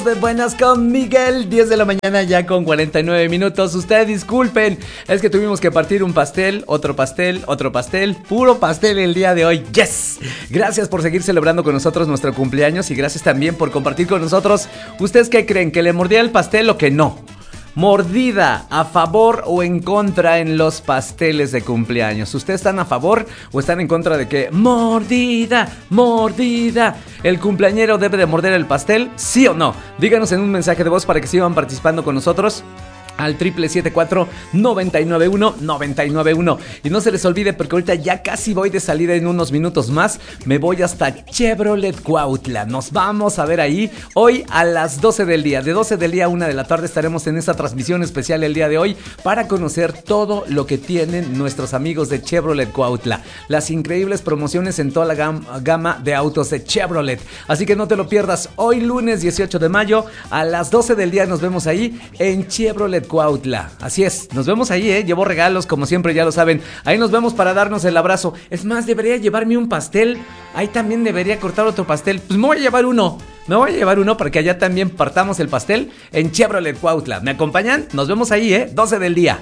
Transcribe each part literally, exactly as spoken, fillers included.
De buenas con Miguel, diez de la mañana ya con cuarenta y nueve minutos. Ustedes disculpen, es que tuvimos que partir un pastel, otro pastel, otro pastel, puro pastel el día de hoy. ¡Yes! Gracias por seguir celebrando con nosotros nuestro cumpleaños y gracias también por compartir con nosotros. ¿Ustedes qué creen? ¿Que le mordía el pastel o que no? Mordida, ¿a favor o en contra en los pasteles de cumpleaños? ¿Ustedes están a favor o están en contra de que mordida, mordida? ¿El cumpleañero debe de morder el pastel? ¿Sí o no? Díganos en un mensaje de voz para que sigan participando con nosotros al triple siete cuatro nueve nueve uno nueve nueve uno. Y no se les olvide, porque ahorita ya casi voy de salida en unos minutos más. Me voy hasta Chevrolet Cuautla. Nos vamos a ver ahí hoy a las doce del día. De doce del día a una de la tarde estaremos en esta transmisión especial el día de hoy para conocer todo lo que tienen nuestros amigos de Chevrolet Cuautla. Las increíbles promociones en toda la gam- gama de autos de Chevrolet. Así que no te lo pierdas. Hoy lunes dieciocho de mayo a las doce del día nos vemos ahí en Chevrolet Cuautla. Así es, nos vemos ahí, ¿eh? Llevo regalos, como siempre, ya lo saben. Ahí nos vemos para darnos el abrazo. Es más, debería llevarme un pastel. Ahí también debería cortar otro pastel. Pues me voy a llevar uno. Me voy a llevar uno para que allá también partamos el pastel en Chevrolet Cuautla. ¿Me acompañan? Nos vemos ahí, ¿eh? doce del día.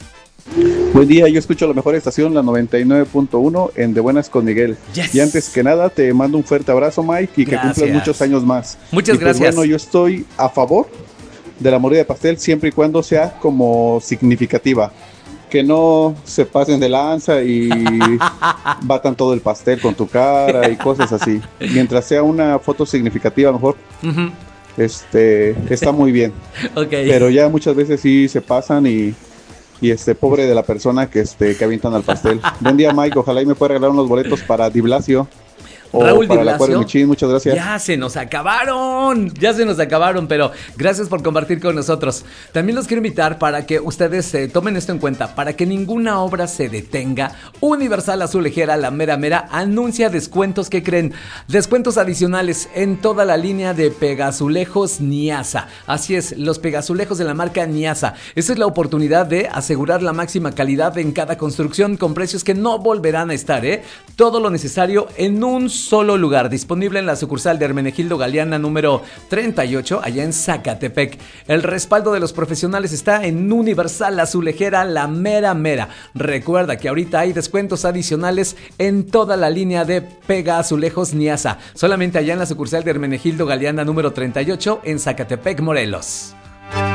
Buen día, yo escucho la mejor estación, la noventa y nueve punto uno en De Buenas con Miguel. Yes. Y antes que nada, te mando un fuerte abrazo, Mike, y que Gracias. cumplas muchos años más. Muchas y pues, gracias. bueno, yo estoy a favor de la mordida de pastel siempre y cuando sea como significativa. Que no se pasen de lanza y batan todo el pastel con tu cara y cosas así. Mientras sea una foto significativa, a lo mejor Uh-huh. este, está muy bien. Ok. Pero ya muchas veces sí se pasan y, y este, pobre de la persona que, este, que avientan al pastel. Buen día, Mike. Ojalá y me pueda regalar unos boletos para Di Blasio. O Raúl para Di la Acuario Blasio. Michin, muchas gracias. Ya se nos acabaron, ya se nos acabaron, pero gracias por compartir con nosotros. También los quiero invitar para que ustedes eh, tomen esto en cuenta, para que ninguna obra se detenga. Universal Azulejera, la mera mera, anuncia descuentos. ¿Qué creen? Descuentos adicionales en toda la línea de pegazulejos Niasa. Así es, los pegazulejos de la marca Niasa. Esa es la oportunidad de asegurar la máxima calidad en cada construcción con precios que no volverán a estar, ¿eh? Todo lo necesario en un solo lugar, disponible en la sucursal de Hermenegildo Galeana número treinta y ocho, allá en Zacatepec. El respaldo de los profesionales está en Universal Azulejera, la mera mera. Recuerda que ahorita hay descuentos adicionales en toda la línea de Pega Azulejos Niasa, solamente allá en la sucursal de Hermenegildo Galeana número treinta y ocho en Zacatepec, Morelos.